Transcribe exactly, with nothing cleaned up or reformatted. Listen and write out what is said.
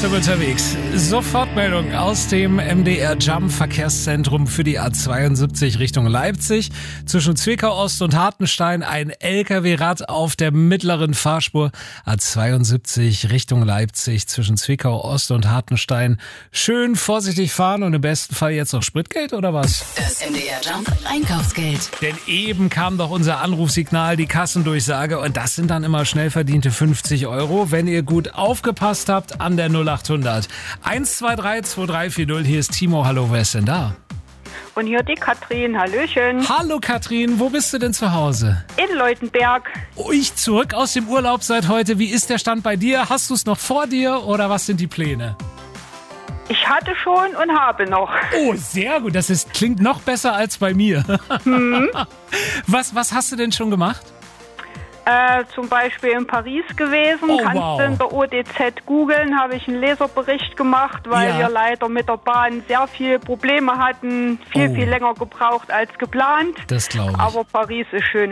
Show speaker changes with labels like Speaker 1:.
Speaker 1: Richtung unterwegs. Sofortmeldung aus dem M D R Jump Verkehrszentrum für die A zweiundsiebzig Richtung Leipzig. Zwischen Zwickau Ost und Hartenstein ein L K W-Rad auf der mittleren Fahrspur. A zweiundsiebzig Richtung Leipzig zwischen Zwickau Ost und Hartenstein. Schön vorsichtig fahren und im besten Fall jetzt noch Spritgeld oder was?
Speaker 2: Das M D R Jump Einkaufsgeld.
Speaker 1: Denn eben kam doch unser Anrufsignal, die Kassendurchsage, und das sind dann immer schnell verdiente fünfzig Euro, wenn ihr gut aufgepasst habt an der null achthundert. eins zwei drei zwei drei vier null, hier ist Timo, hallo, wer ist denn da?
Speaker 3: Und hier die Katrin, hallöchen.
Speaker 1: Hallo Katrin, wo bist du denn zu Hause?
Speaker 3: In Leutenberg.
Speaker 1: Oh, ich zurück aus dem Urlaub seit heute, wie ist der Stand bei dir? Hast du es noch vor dir oder was sind die Pläne?
Speaker 3: Ich hatte schon und habe noch.
Speaker 1: Oh, sehr gut, das ist, klingt noch besser als bei mir. Hm. Was, was hast du denn schon gemacht?
Speaker 3: Äh, zum Beispiel in Paris gewesen.
Speaker 1: Oh,
Speaker 3: Kannst
Speaker 1: wow.
Speaker 3: du in der O D Z googeln, habe ich einen Leserbericht gemacht, weil
Speaker 1: Ja.
Speaker 3: wir leider mit der Bahn sehr viele Probleme hatten. Viel,
Speaker 1: Oh.
Speaker 3: viel länger gebraucht als geplant.
Speaker 1: Das glaube ich.
Speaker 3: Aber Paris ist schön.